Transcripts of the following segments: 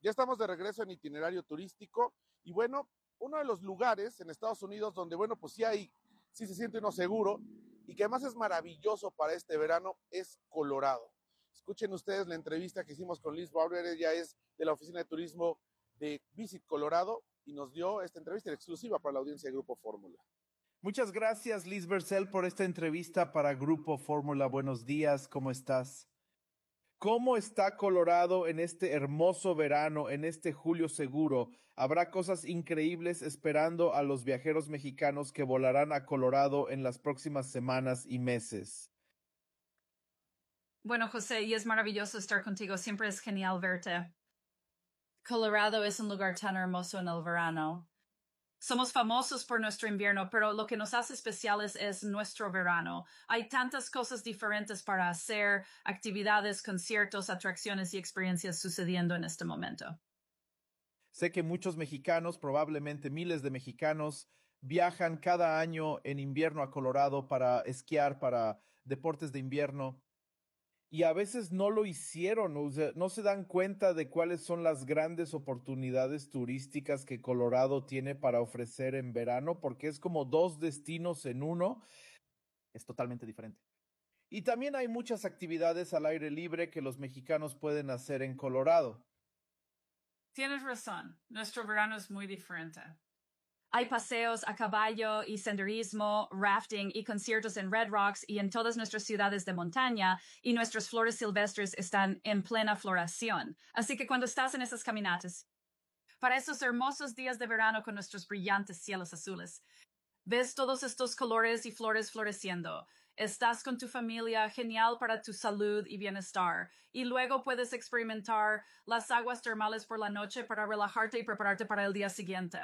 Ya estamos de regreso en itinerario turístico y bueno, uno de los lugares en Estados Unidos donde, bueno, pues sí se siente uno seguro y que además es maravilloso para este verano es Colorado. Escuchen ustedes la entrevista que hicimos con Liz Bauer, ella es de la oficina de turismo de Visit Colorado y nos dio esta entrevista exclusiva para la audiencia de Grupo Fórmula. Muchas gracias, Liz Bercel, por esta entrevista para Grupo Fórmula. Buenos días, ¿cómo estás? ¿Cómo está Colorado en este hermoso verano, en este julio seguro? Habrá cosas increíbles esperando a los viajeros mexicanos que volarán a Colorado en las próximas semanas y meses. Bueno, José, y es maravilloso estar contigo. Siempre es genial verte. Colorado es un lugar tan hermoso en el verano. Somos famosos por nuestro invierno, pero lo que nos hace especiales es nuestro verano. Hay tantas cosas diferentes para hacer, actividades, conciertos, atracciones y experiencias sucediendo en este momento. Sé que muchos mexicanos, probablemente miles de mexicanos, viajan cada año en invierno a Colorado para esquiar, para deportes de invierno. Y a veces no lo hicieron, o sea, no se dan cuenta de cuáles son las grandes oportunidades turísticas que Colorado tiene para ofrecer en verano, porque es como dos destinos en uno, es totalmente diferente. Y también hay muchas actividades al aire libre que los mexicanos pueden hacer en Colorado. Tienes razón, nuestro verano es muy diferente. Hay paseos a caballo y senderismo, rafting y conciertos en Red Rocks y en todas nuestras ciudades de montaña, y nuestras flores silvestres están en plena floración. Así que cuando estás en esas caminatas, para esos hermosos días de verano con nuestros brillantes cielos azules, ves todos estos colores y flores floreciendo. Estás con tu familia, genial para tu salud y bienestar. Y luego puedes experimentar las aguas termales por la noche para relajarte y prepararte para el día siguiente.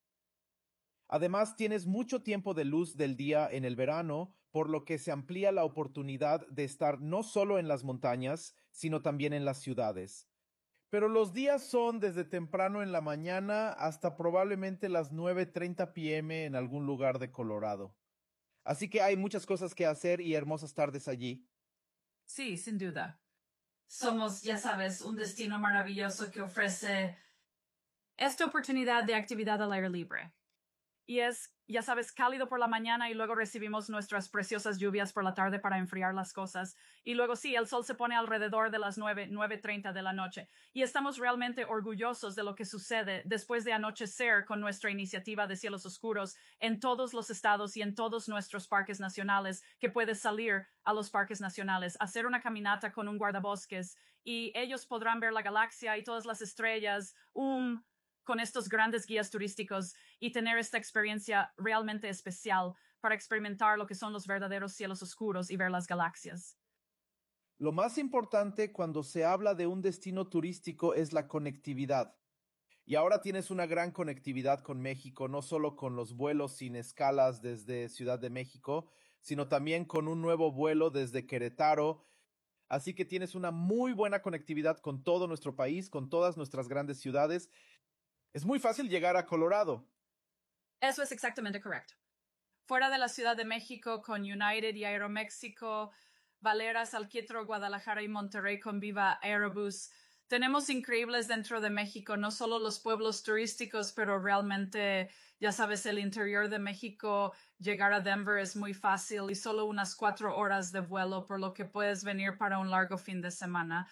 Además, tienes mucho tiempo de luz del día en el verano, por lo que se amplía la oportunidad de estar no solo en las montañas, sino también en las ciudades. Pero los días son desde temprano en la mañana hasta probablemente las 9:30 p.m. en algún lugar de Colorado. Así que hay muchas cosas que hacer y hermosas tardes allí. Sí, sin duda. Somos, ya sabes, un destino maravilloso que ofrece esta oportunidad de actividad al aire libre. Y es, ya sabes, cálido por la mañana y luego recibimos nuestras preciosas lluvias por la tarde para enfriar las cosas. Y luego sí, el sol se pone alrededor de las 9:30 de la noche. Y estamos realmente orgullosos de lo que sucede después de anochecer con nuestra iniciativa de cielos oscuros en todos los estados y en todos nuestros parques nacionales, que puedes salir a los parques nacionales, hacer una caminata con un guardabosques y ellos podrán ver la galaxia y todas las estrellas, con estos grandes guías turísticos y tener esta experiencia realmente especial para experimentar lo que son los verdaderos cielos oscuros y ver las galaxias. Lo más importante cuando se habla de un destino turístico es la conectividad. Y ahora tienes una gran conectividad con México, no solo con los vuelos sin escalas desde Ciudad de México, sino también con un nuevo vuelo desde Querétaro. Así que tienes una muy buena conectividad con todo nuestro país, con todas nuestras grandes ciudades. Es muy fácil llegar a Colorado. Eso es exactamente correcto. Fuera de la Ciudad de México con United y Aeroméxico, Valeras, Alquitrán, Guadalajara y Monterrey con Viva Aerobús, tenemos increíbles dentro de México, no solo los pueblos turísticos, pero realmente, ya sabes, el interior de México, llegar a Denver es muy fácil y solo unas 4 horas de vuelo, por lo que puedes venir para un largo fin de semana.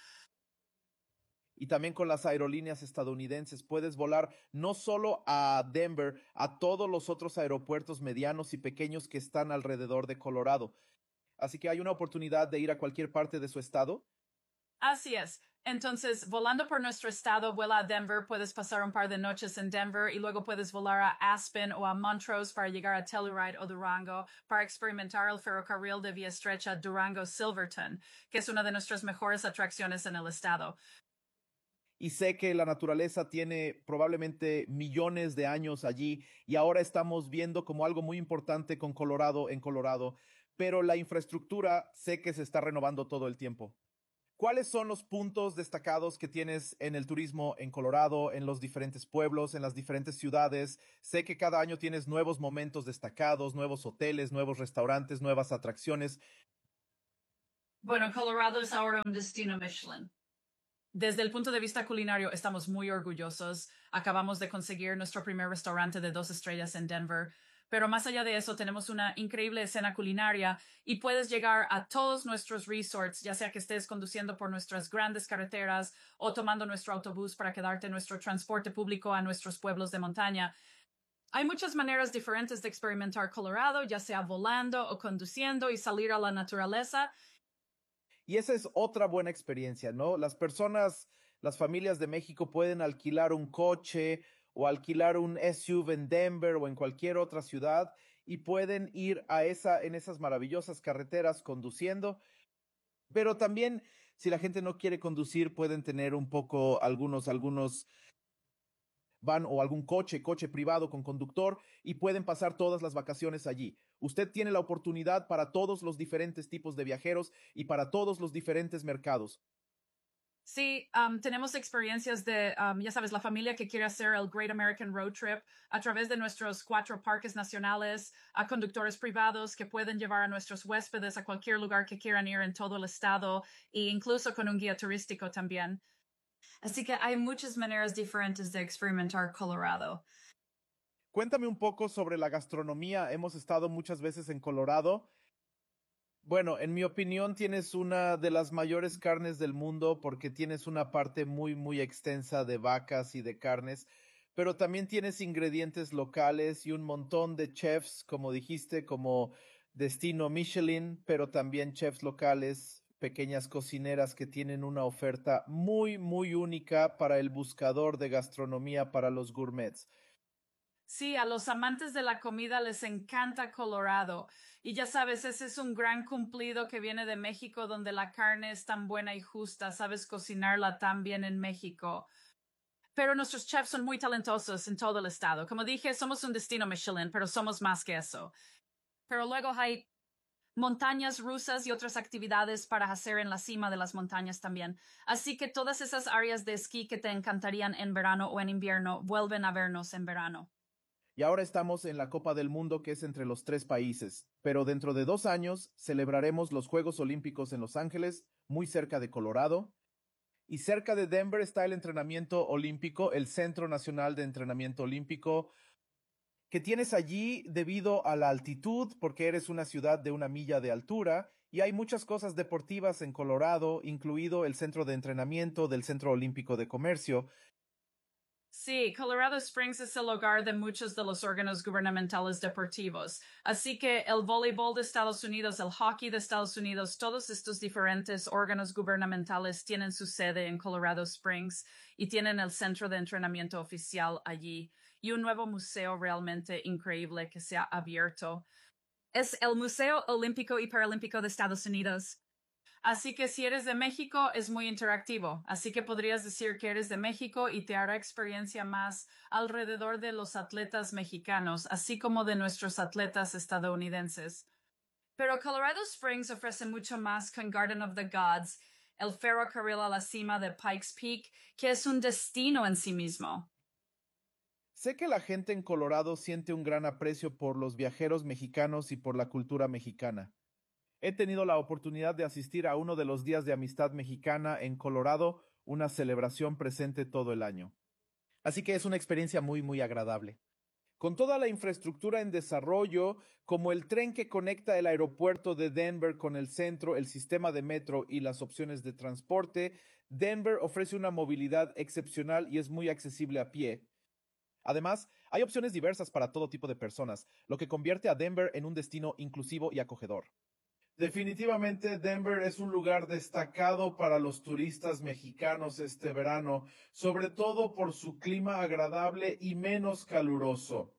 Y también con las aerolíneas estadounidenses puedes volar no solo a Denver, a todos los otros aeropuertos medianos y pequeños que están alrededor de Colorado. Así que hay una oportunidad de ir a cualquier parte de su estado. Así es. Entonces, volando por nuestro estado, vuela a Denver, puedes pasar un par de noches en Denver y luego puedes volar a Aspen o a Montrose para llegar a Telluride o Durango para experimentar el ferrocarril de vía estrecha Durango-Silverton, que es una de nuestras mejores atracciones en el estado. Y sé que la naturaleza tiene probablemente millones de años allí y ahora estamos viendo como algo muy importante con Colorado en Colorado, pero la infraestructura sé que se está renovando todo el tiempo. ¿Cuáles son los puntos destacados que tienes en el turismo en Colorado, en los diferentes pueblos, en las diferentes ciudades? Sé que cada año tienes nuevos momentos destacados, nuevos hoteles, nuevos restaurantes, nuevas atracciones. Bueno, Colorado es ahora un destino Michelin. Desde el punto de vista culinario, estamos muy orgullosos. Acabamos de conseguir nuestro primer restaurante de 2 estrellas en Denver. Pero más allá de eso, tenemos una increíble escena culinaria y puedes llegar a todos nuestros resorts, ya sea que estés conduciendo por nuestras grandes carreteras o tomando nuestro autobús para quedarte en nuestro transporte público a nuestros pueblos de montaña. Hay muchas maneras diferentes de experimentar Colorado, ya sea volando o conduciendo y salir a la naturaleza. Y esa es otra buena experiencia, ¿no? Las familias de México pueden alquilar un coche o alquilar un SUV en Denver o en cualquier otra ciudad y pueden ir en esas maravillosas carreteras conduciendo, pero también si la gente no quiere conducir pueden tener un poco algunos van o algún coche privado con conductor y pueden pasar todas las vacaciones allí. Usted tiene la oportunidad para todos los diferentes tipos de viajeros y para todos los diferentes mercados. Sí, tenemos experiencias de, ya sabes, la familia que quiere hacer el Great American Road Trip a través de nuestros 4 parques nacionales, a conductores privados que pueden llevar a nuestros huéspedes a cualquier lugar que quieran ir en todo el estado e incluso con un guía turístico también. Así que hay muchas maneras diferentes de experimentar Colorado. Cuéntame un poco sobre la gastronomía. Hemos estado muchas veces en Colorado. Bueno, en mi opinión tienes una de las mayores carnes del mundo porque tienes una parte muy extensa de vacas y de carnes, pero también tienes ingredientes locales y un montón de chefs, como dijiste, como Destino Michelin, pero también chefs locales, pequeñas cocineras que tienen una oferta muy única para el buscador de gastronomía para los gourmets. Sí, a los amantes de la comida les encanta Colorado. Y ya sabes, ese es un gran cumplido que viene de México, donde la carne es tan buena y justa. Sabes cocinarla tan bien en México. Pero nuestros chefs son muy talentosos en todo el estado. Como dije, somos un destino Michelin, pero somos más que eso. Pero luego hay montañas rusas y otras actividades para hacer en la cima de las montañas también. Así que todas esas áreas de esquí que te encantarían en verano o en invierno vuelven a vernos en verano. Y ahora estamos en la Copa del Mundo, que es entre los 3 países, pero dentro de 2 años celebraremos los Juegos Olímpicos en Los Ángeles, muy cerca de Colorado, y cerca de Denver está el entrenamiento olímpico, el Centro Nacional de Entrenamiento Olímpico, que tienes allí debido a la altitud, porque eres una ciudad de 1 milla de altura, y hay muchas cosas deportivas en Colorado, incluido el centro de entrenamiento del Centro Olímpico de Comercio. Sí, Colorado Springs es el hogar de muchos de los órganos gubernamentales deportivos. Así que el voleibol de Estados Unidos, el hockey de Estados Unidos, todos estos diferentes órganos gubernamentales tienen su sede en Colorado Springs y tienen el centro de entrenamiento oficial allí y un nuevo museo realmente increíble que se ha abierto. Es el Museo Olímpico y Paralímpico de Estados Unidos. Así que si eres de México, es muy interactivo. Así que podrías decir que eres de México y te hará experiencia más alrededor de los atletas mexicanos, así como de nuestros atletas estadounidenses. Pero Colorado Springs ofrece mucho más con Garden of the Gods, el ferrocarril a la cima de Pikes Peak, que es un destino en sí mismo. Sé que la gente en Colorado siente un gran aprecio por los viajeros mexicanos y por la cultura mexicana. He tenido la oportunidad de asistir a uno de los días de amistad mexicana en Colorado, una celebración presente todo el año. Así que es una experiencia muy agradable. Con toda la infraestructura en desarrollo, como el tren que conecta el aeropuerto de Denver con el centro, el sistema de metro y las opciones de transporte, Denver ofrece una movilidad excepcional y es muy accesible a pie. Además, hay opciones diversas para todo tipo de personas, lo que convierte a Denver en un destino inclusivo y acogedor. Definitivamente Denver es un lugar destacado para los turistas mexicanos este verano, sobre todo por su clima agradable y menos caluroso.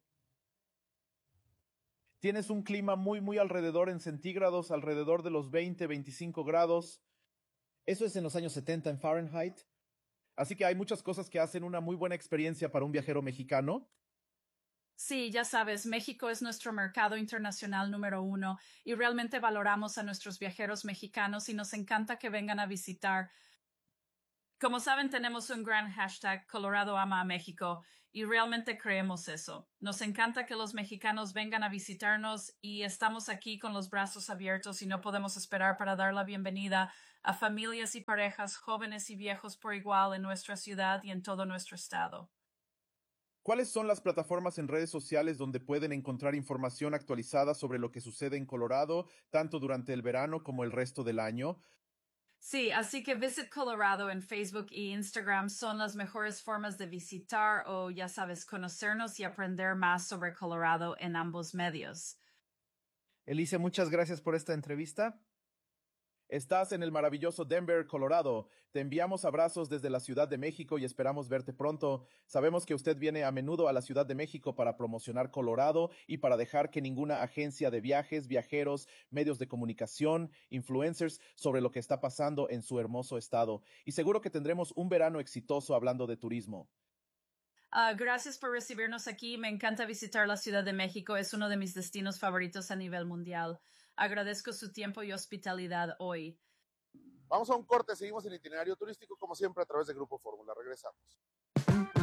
Tienes un clima muy alrededor en centígrados, alrededor de los 20-25 grados. Eso es en los años 70 en Fahrenheit. Así que hay muchas cosas que hacen una muy buena experiencia para un viajero mexicano. Sí, ya sabes, México es nuestro mercado internacional número 1 y realmente valoramos a nuestros viajeros mexicanos y nos encanta que vengan a visitar. Como saben, tenemos un gran hashtag Colorado ama a México y realmente creemos eso. Nos encanta que los mexicanos vengan a visitarnos y estamos aquí con los brazos abiertos y no podemos esperar para dar la bienvenida a familias y parejas, jóvenes y viejos por igual en nuestra ciudad y en todo nuestro estado. ¿Cuáles son las plataformas en redes sociales donde pueden encontrar información actualizada sobre lo que sucede en Colorado, tanto durante el verano como el resto del año? Sí, así que Visit Colorado en Facebook e Instagram son las mejores formas de visitar o, ya sabes, conocernos y aprender más sobre Colorado en ambos medios. Elise, muchas gracias por esta entrevista. Estás en el maravilloso Denver, Colorado. Te enviamos abrazos desde la Ciudad de México y esperamos verte pronto. Sabemos que usted viene a menudo a la Ciudad de México para promocionar Colorado y para dejar que ninguna agencia de viajes, viajeros, medios de comunicación, influencers sobre lo que está pasando en su hermoso estado. Y seguro que tendremos un verano exitoso hablando de turismo. Gracias por recibirnos aquí. Me encanta visitar la Ciudad de México. Es uno de mis destinos favoritos a nivel mundial. Agradezco su tiempo y hospitalidad hoy. Vamos a un corte, seguimos el itinerario turístico como siempre a través de Grupo Fórmula. Regresamos.